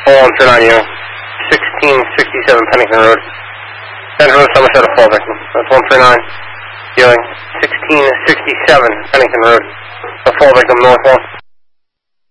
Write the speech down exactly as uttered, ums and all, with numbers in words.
four one three nine, you. sixteen sixty-seven Pennington Road. San Jose, Somerset, a fall victim. That's one three nine. Dealing sixteen sixty-seven Pennington Road. A fall victim, north one.